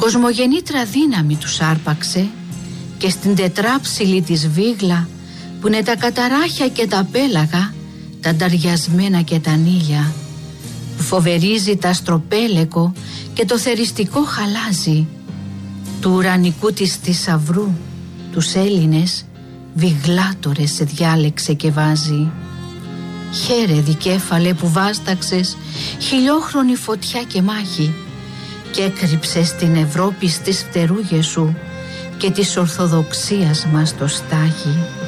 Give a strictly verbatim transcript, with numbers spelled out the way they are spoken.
κοσμογεννήτρα δύναμη τους άρπαξε και στην τετράψιλη της βίγλα που είναι τα καταράχια και τα πέλαγα, τα νταριασμένα και τα νύλια, που φοβερίζει τα αστροπέλεκο και το θεριστικό χαλάζι, του ουρανικού της θησαυρού τους Έλληνες βιγλάτορες σε διάλεξε και βάζει. Χαίρε δικέφαλε που βάσταξες χιλιόχρονη φωτιά και μάχη και έκρυψες την Ευρώπη στις φτερούγες σου και της Ορθοδοξίας μας το στάχι.